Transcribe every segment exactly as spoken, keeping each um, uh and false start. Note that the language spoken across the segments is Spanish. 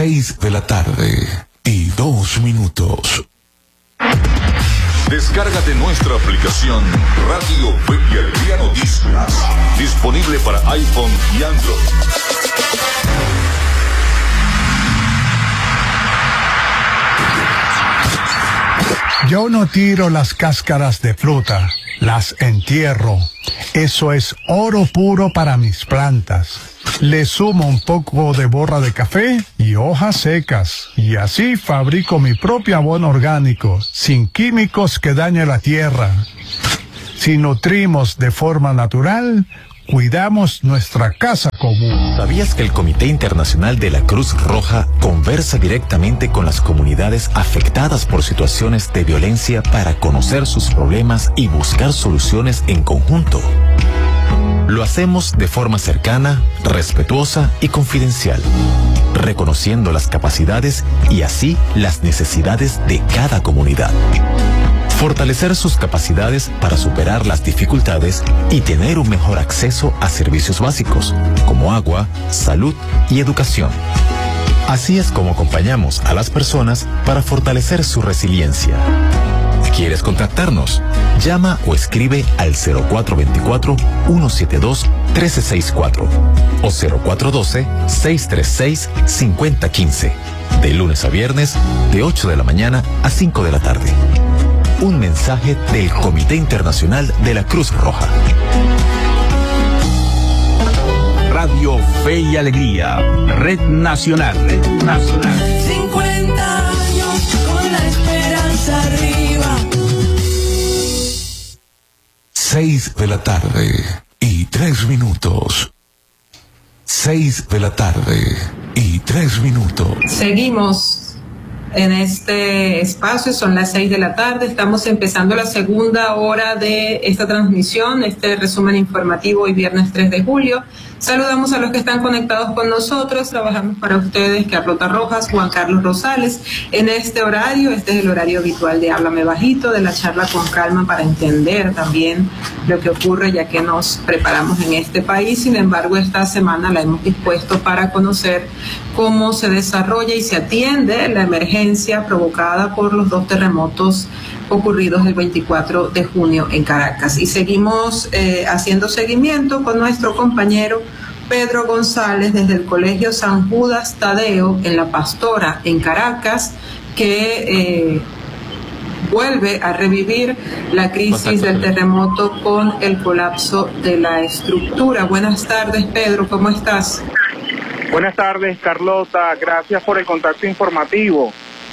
Seis de la tarde y dos minutos. Descárgate nuestra aplicación Radio Fe y Alegría Noticias, disponible para iPhone y Android. Yo no tiro las cáscaras de fruta, las entierro. Eso es oro puro para mis plantas. Le sumo un poco de borra de café y hojas secas, y así fabrico mi propio abono orgánico, sin químicos que dañen la tierra. Si nutrimos de forma natural, cuidamos nuestra casa común. ¿Sabías que el Comité Internacional de la Cruz Roja conversa directamente con las comunidades afectadas por situaciones de violencia para conocer sus problemas y buscar soluciones en conjunto? Lo hacemos de forma cercana, respetuosa y confidencial, reconociendo las capacidades y así las necesidades de cada comunidad. Fortalecer sus capacidades para superar las dificultades y tener un mejor acceso a servicios básicos, como agua, salud y educación. Así es como acompañamos a las personas para fortalecer su resiliencia. ¿Quieres contactarnos? Llama o escribe al cero cuatro dos cuatro, uno siete dos, uno tres seis cuatro o cero cuatro uno dos, seis tres seis, cinco cero uno cinco, de lunes a viernes, de ocho de la mañana a cinco de la tarde. Un mensaje del Comité Internacional de la Cruz Roja. Radio Fe y Alegría, Red Nacional. Red Nacional. cincuenta años con la esperanza arriba. Seis de la tarde y tres minutos. Seis de la tarde y tres minutos. Seguimos en este espacio, son las seis de la tarde, estamos empezando la segunda hora de esta transmisión, este resumen informativo hoy viernes tres de julio. Saludamos a los que están conectados con nosotros, trabajamos para ustedes, Carlota Rojas, Juan Carlos Rosales, en este horario, este es el horario habitual de Háblame Bajito, de la charla con calma para entender también lo que ocurre, ya que nos preparamos en este país. Sin embargo, esta semana la hemos dispuesto para conocer cómo se desarrolla y se atiende la emergencia provocada por los dos terremotos ocurridos el veinticuatro de junio en Caracas. Y seguimos eh, haciendo seguimiento con nuestro compañero Pedro González desde el Colegio San Judas Tadeo en La Pastora, en Caracas, que eh, vuelve a revivir la crisis del terremoto con el colapso de la estructura. Buenas tardes, Pedro, ¿cómo estás? Buenas tardes, Carlota, gracias por el contacto informativo.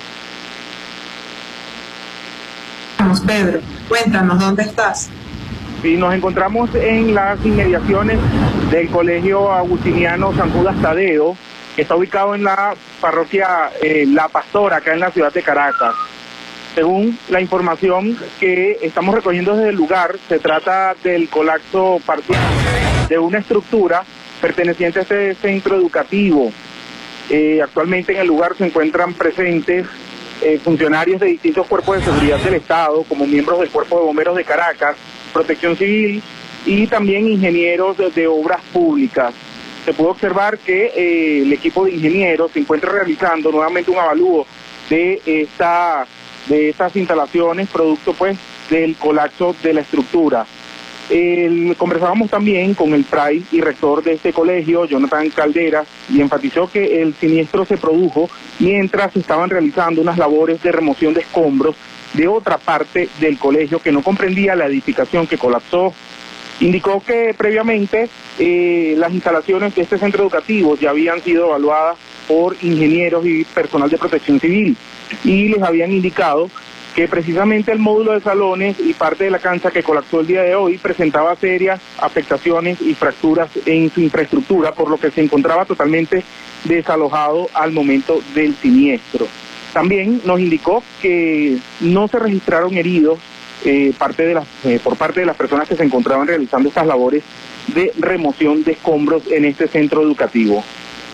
Vamos, Pedro, cuéntanos, ¿dónde estás? Sí, nos encontramos en las inmediaciones del Colegio Agustiniano San Judas Tadeo, que está ubicado en la parroquia eh, La Pastora, acá en la ciudad de Caracas. Según la información que estamos recogiendo desde el lugar, se trata del colapso parcial de una estructura perteneciente a este centro educativo. Eh, actualmente en el lugar se encuentran presentes eh, funcionarios de distintos cuerpos de seguridad del Estado, como miembros del Cuerpo de Bomberos de Caracas, Protección Civil y también ingenieros de, de obras públicas. Se puede observar que eh, el equipo de ingenieros se encuentra realizando nuevamente un avalúo de esta de estas instalaciones, producto pues del colapso de la estructura. El, conversábamos también con el fray y rector de este colegio, Jonathan Caldera, y enfatizó que el siniestro se produjo mientras se estaban realizando unas labores de remoción de escombros de otra parte del colegio que no comprendía la edificación que colapsó. Indicó que previamente eh, las instalaciones de este centro educativo ya habían sido evaluadas por ingenieros y personal de protección civil y les habían indicado que precisamente el módulo de salones y parte de la cancha que colapsó el día de hoy presentaba serias afectaciones y fracturas en su infraestructura, por lo que se encontraba totalmente desalojado al momento del siniestro. También nos indicó que no se registraron heridos eh, parte de las, eh, por parte de las personas que se encontraban realizando estas labores de remoción de escombros en este centro educativo.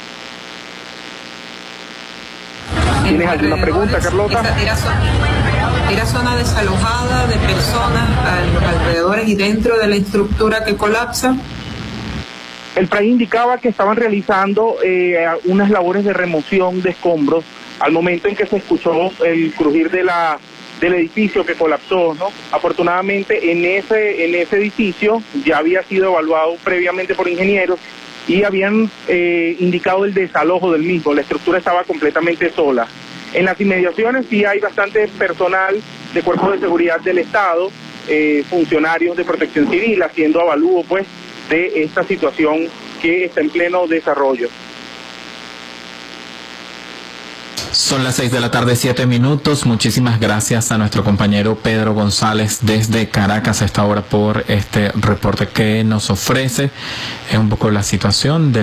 ¿Tienes alguna pregunta, Carlota? Esa, era, zona, era zona desalojada de personas a los alrededores y dentro de la estructura que colapsa. El P R A I indicaba que estaban realizando eh, unas labores de remoción de escombros al momento en que se escuchó el crujir de la, del edificio que colapsó, ¿no? Afortunadamente en ese, en ese edificio ya había sido evaluado previamente por ingenieros y habían eh, indicado el desalojo del mismo, la estructura estaba completamente sola. En las inmediaciones sí hay bastante personal de cuerpos de seguridad del Estado, eh, funcionarios de protección civil haciendo avalúo pues de esta situación que está en pleno desarrollo. Son las seis de la tarde, siete minutos. Muchísimas gracias a nuestro compañero Pedro González desde Caracas a esta hora por este reporte que nos ofrece. Es un poco la situación de